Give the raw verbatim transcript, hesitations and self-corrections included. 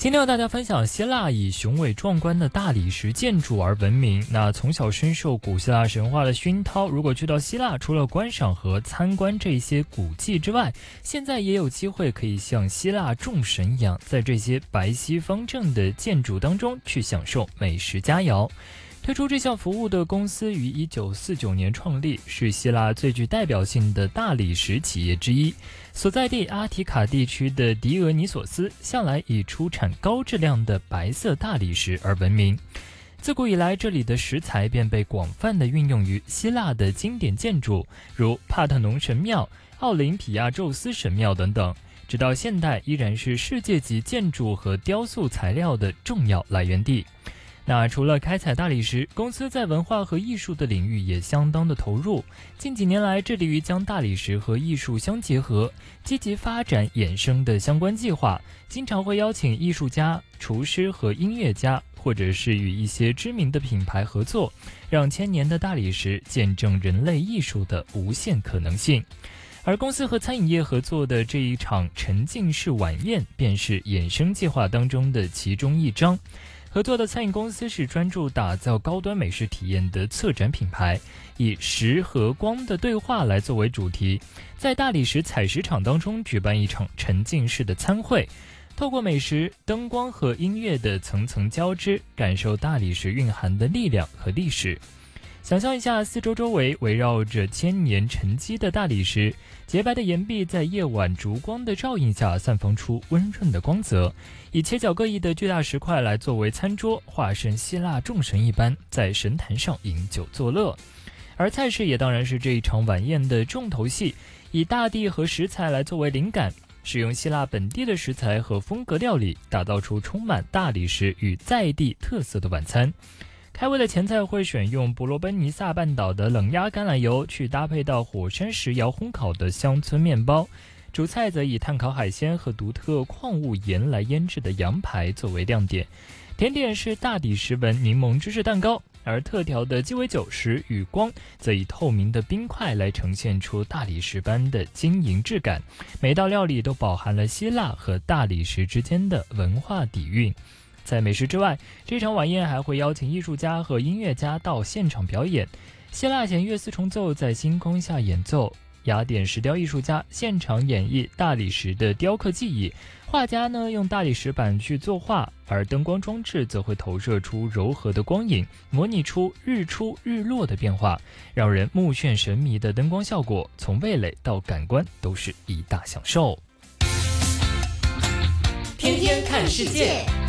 今天和大家分享，希腊以雄伟壮观的大理石建筑而闻名。那从小深受古希腊神话的熏陶，如果去到希腊，除了观赏和参观这些古迹之外，现在也有机会可以像希腊众神一样，在这些白皙方正的建筑当中去享受美食佳肴。推出这项服务的公司于一九四九年创立，是希腊最具代表性的大理石企业之一。所在地阿提卡地区的狄俄尼索斯向来以出产高质量的白色大理石而闻名。自古以来，这里的石材便被广泛地运用于希腊的经典建筑，如帕特农神庙、奥林匹亚宙斯神庙等等，直到现代依然是世界级建筑和雕塑材料的重要来源地。那除了开采大理石，公司在文化和艺术的领域也相当的投入。近几年来，致力于将大理石和艺术相结合，积极发展衍生的相关计划，经常会邀请艺术家、厨师和音乐家，或者是与一些知名的品牌合作，让千年的大理石见证人类艺术的无限可能性。而公司和餐饮业合作的这一场沉浸式晚宴，便是衍生计划当中的其中一章。合作的餐饮公司是专注打造高端美食体验的策展品牌，以石和光的对话来作为主题，在大理石采石场当中举办一场沉浸式的餐会，透过美食、灯光和音乐的层层交织，感受大理石蕴含的力量和历史。想象一下，四周周围围绕着千年沉积的大理石，洁白的岩壁在夜晚烛光的照映下散发出温润的光泽，以切角各异的巨大石块来作为餐桌，化身希腊众神一般，在神坛上饮酒作乐。而菜式也当然是这一场晚宴的重头戏，以大地和食材来作为灵感，使用希腊本地的食材和风格料理，打造出充满大理石与在地特色的晚餐。开胃的前菜会选用伯罗奔尼撒半岛的冷压橄榄油去搭配到火山石窑烘烤的乡村面包，主菜则以炭烤海鲜和独特矿物盐来腌制的羊排作为亮点。甜点是大理石纹柠檬芝士蛋糕，而特调的鸡尾酒时与光则以透明的冰块来呈现出大理石般的晶莹质感。每道料理都饱含了希腊和大理石之间的文化底蕴。在美食之外，这场晚宴还会邀请艺术家和音乐家到现场表演。希腊弦乐四重奏在星空下演奏，雅典石雕艺术家现场演绎大理石的雕刻技艺，画家呢用大理石板去作画，而灯光装置则会投射出柔和的光影，模拟出日出日落的变化，让人目眩神迷的灯光效果，从味蕾到感官都是一大享受。 天天看世界。